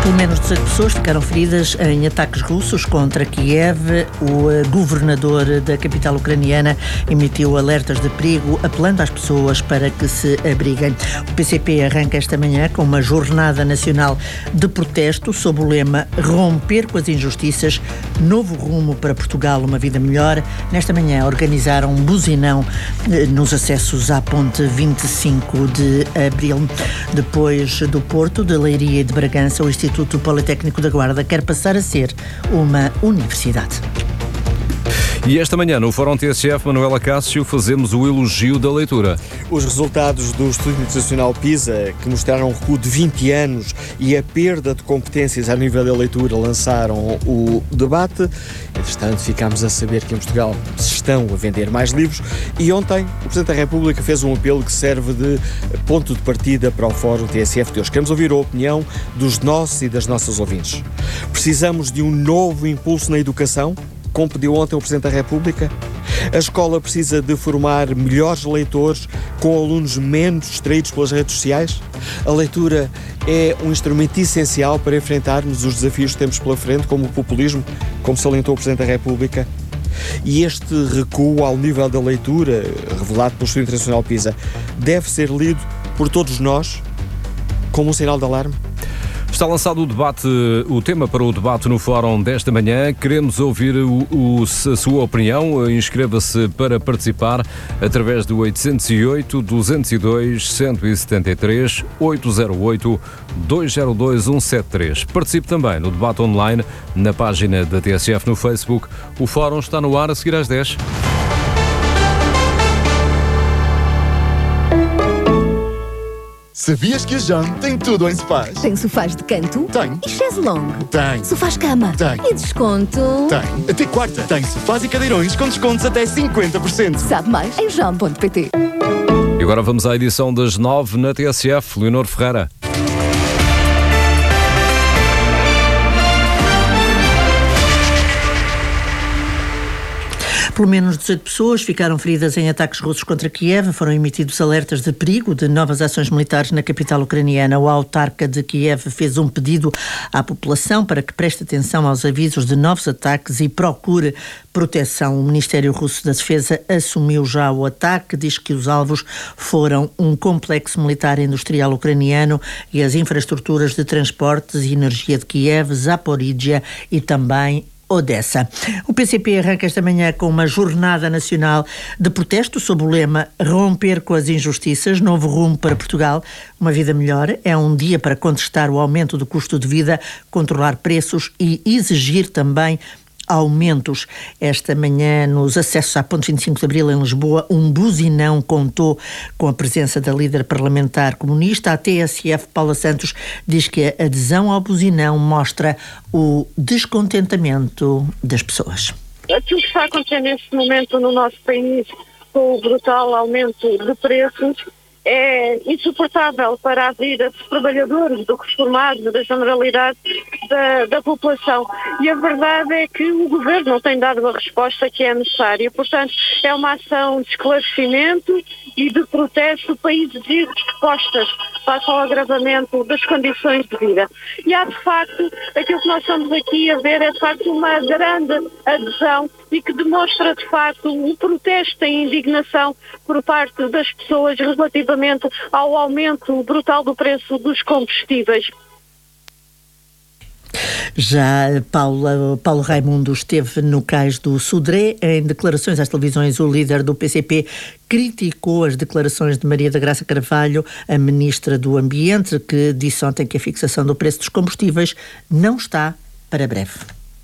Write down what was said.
Pelo menos 18 pessoas ficaram feridas em ataques russos contra Kiev. O governador da capital ucraniana emitiu alertas de perigo, apelando às pessoas para que se abriguem. O PCP arranca esta manhã com uma jornada nacional de protesto sob o lema Romper com as injustiças, novo rumo para Portugal, uma vida melhor. Nesta manhã organizaram um buzinão nos acessos à ponte 25 de Abril. Depois do Porto, de Leiria e de Bragança, o Instituto Politécnico da Guarda quer passar a ser uma universidade. E esta manhã, no Fórum TSF, Manuela Cássio, fazemos o elogio da leitura. Os resultados do Estudo Internacional PISA, que mostraram um recuo de 20 anos e a perda de competências a nível da leitura, lançaram o debate. Entretanto, ficámos a saber que em Portugal se estão a vender mais livros e ontem o Presidente da República fez um apelo que serve de ponto de partida para o Fórum TSF de hoje. Queremos ouvir a opinião dos nossos e das nossas ouvintes. Precisamos de um novo impulso na educação, como pediu ontem o Presidente da República? A escola precisa de formar melhores leitores com alunos menos distraídos pelas redes sociais? A leitura é um instrumento essencial para enfrentarmos os desafios que temos pela frente, como o populismo, como salientou o Presidente da República? E este recuo ao nível da leitura, revelado pelo Estudo Internacional PISA, deve ser lido por todos nós como um sinal de alarme? Está lançado o tema para o debate no Fórum desta manhã. Queremos ouvir a sua opinião. Inscreva-se para participar através do 808-202-173, 808-202-173. Participe também no debate online na página da TSF no Facebook. O Fórum está no ar a seguir às 10. Sabias que a John tem tudo em sofás? Tem sofás de canto? Tem. E chaise longue? Tem. Sofás cama? Tem. E desconto? Tem. Até quarta. Tem sofás e cadeirões com descontos até 50%. Sabe mais em jam.pt. E agora vamos à edição das 9 na TSF. Leonor Ferreira. Pelo menos 18 pessoas ficaram feridas em ataques russos contra Kiev. Foram emitidos alertas de perigo de novas ações militares na capital ucraniana. O autarca de Kiev fez um pedido à população para que preste atenção aos avisos de novos ataques e procure proteção. O Ministério Russo da Defesa assumiu já o ataque, diz que os alvos foram um complexo militar industrial ucraniano e as infraestruturas de transportes e energia de Kiev, Zaporíjia e também Odessa. O PCP arranca esta manhã com uma jornada nacional de protesto sob o lema Romper com as injustiças, novo rumo para Portugal, uma vida melhor. É um dia para contestar o aumento do custo de vida, controlar preços e exigir também aumentos. Esta manhã, nos acessos à ponte 25 de Abril, em Lisboa, um buzinão contou com a presença da líder parlamentar comunista. A TSF, Paula Santos, diz que a adesão ao buzinão mostra o descontentamento das pessoas. Aquilo que está acontecendo neste momento no nosso país, com o brutal aumento de preços, é insuportável para a vida dos trabalhadores, dos reformados, da generalidade da população. E a verdade é que o Governo não tem dado a resposta que é necessária. Portanto, é uma ação de esclarecimento e de protesto para exigir respostas face ao agravamento das condições de vida. E há, de facto, aquilo que nós estamos aqui a ver é, de facto, uma grande adesão e que demonstra, de facto, um protesto e indignação por parte das pessoas relativamente ao aumento brutal do preço dos combustíveis. Já Paulo Raimundo esteve no cais do Sodré. Em declarações às televisões, o líder do PCP criticou as declarações de Maria da Graça Carvalho, a ministra do Ambiente, que disse ontem que a fixação do preço dos combustíveis não está para breve.